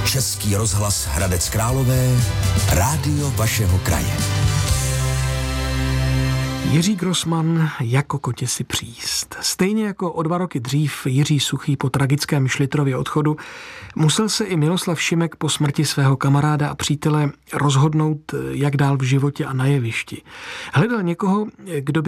Český rozhlas Hradec Králové, rádio vašeho kraje. Jiří Grossmann Jako kotě si příst. Stejně jako o 2 roky dřív Jiří Suchý po tragickém Šlitrově odchodu musel se i Miloslav Šimek po smrti svého kamaráda a přítele rozhodnout, jak dál v životě a na jevišti. Hledal někoho, kdo by